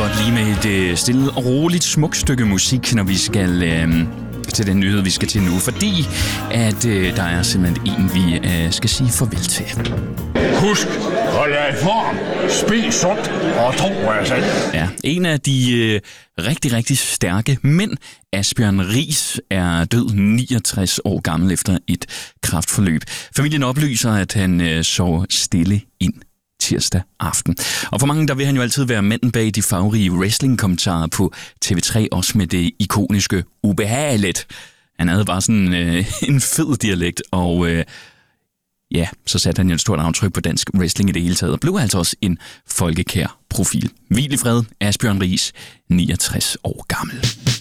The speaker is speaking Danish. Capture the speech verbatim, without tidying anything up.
godt lige med et øh, stille og roligt smukt stykke musik, når vi skal øh, til den nyhed, vi skal til nu. Fordi at øh, der er simpelthen en, vi øh, skal sige farvel til. Husk, hold jer i form, spis sundt og tro på jer selv. Ja, en af de øh, rigtig, rigtig stærke mænd, Asbjørn Riis, er død niogtres år gammel efter et kræftforløb. Familien oplyser, at han øh, sov stille ind tirsdag aften. Og for mange, der vil han jo altid være manden bag de farverige wrestling-kommentarer på T V tre, også med det ikoniske ubehageligt. Han havde bare sådan øh, en fed dialekt, og øh, ja, så satte han jo et stort aftryk på dansk wrestling i det hele taget, og blev altså også en folkekær profil. Hvil i fred, Asbjørn Riis, niogtres år gammel.